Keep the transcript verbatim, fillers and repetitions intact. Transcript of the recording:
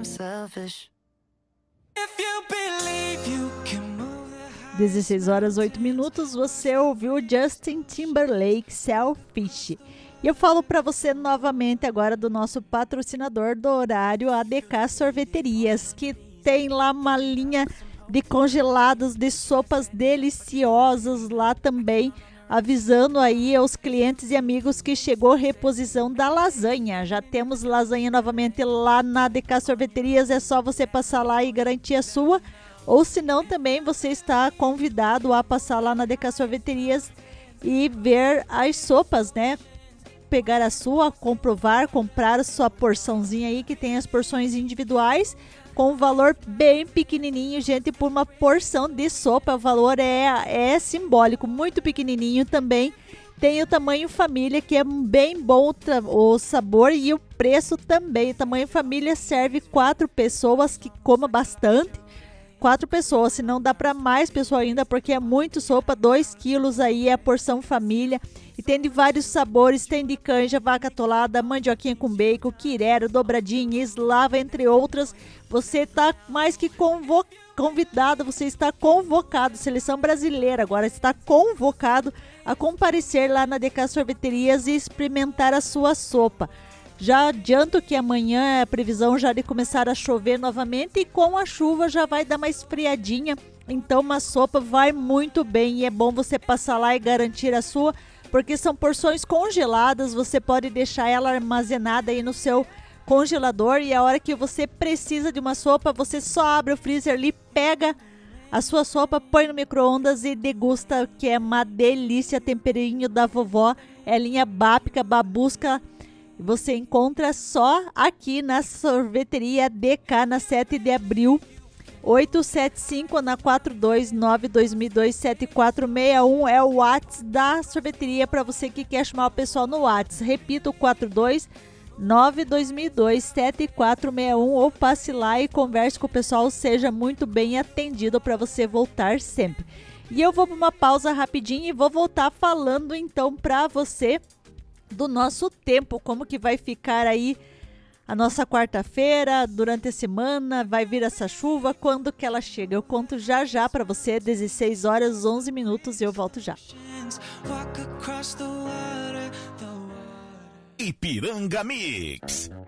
I'm selfish. dezesseis horas oito minutos, você ouviu Justin Timberlake, Selfish. E eu falo para você novamente agora do nosso patrocinador do horário, A D K Sorveterias, que tem lá uma linha de congelados, de sopas deliciosas lá também, avisando aí aos clientes e amigos que chegou reposição da lasanha. Já temos lasanha novamente lá na A D K Sorveterias, é só você passar lá e garantir a sua. Ou se não, também você está convidado a passar lá na A D K Sorveterias e ver as sopas, né? Pegar a sua, comprovar, comprar a sua porçãozinha aí, que tem as porções individuais, com um valor bem pequenininho, gente, por uma porção de sopa. O valor é, é simbólico, muito pequenininho também. Tem o tamanho família, que é bem bom o sabor, e o preço também. O tamanho família serve quatro pessoas, que coma bastante. Quatro pessoas, se não dá para mais pessoal ainda, porque é muito sopa. Dois quilos aí é a porção família. E tem de vários sabores, tem de canja, vaca atolada, mandioquinha com bacon, quirero, dobradinha, eslava, entre outras. Você está mais que convo- convidado, você está convocado, seleção brasileira agora está convocado a comparecer lá na D K Sorveterias e experimentar a sua sopa. Já adianto que amanhã é a previsão já de começar a chover novamente, e com a chuva já vai dar uma esfriadinha, então uma sopa vai muito bem, e é bom você passar lá e garantir a sua, porque são porções congeladas, você pode deixar ela armazenada aí no seu congelador, e a hora que você precisa de uma sopa, você só abre o freezer ali, pega a sua sopa, põe no micro-ondas e degusta, que é uma delícia. Temperinho da vovó, é linha Bápica, Babusca. Você encontra só aqui na Sorveteria D K, na sete de abril, oito sete cinco, na quatro dois nove, dois mil e dois, sete quatro seis um é o WhatsApp da sorveteria para você que quer chamar o pessoal no WhatsApp. Repito, quatro dois nove, dois mil e dois, sete quatro seis um, ou passe lá e converse com o pessoal, seja muito bem atendido para você voltar sempre. E eu vou para uma pausa rapidinho e vou voltar falando então para você do nosso tempo, como que vai ficar aí a nossa quarta-feira, durante a semana, vai vir essa chuva, quando que ela chega? Eu conto já já para você, dezesseis horas onze minutos, e eu volto já. Ipiranga Mix.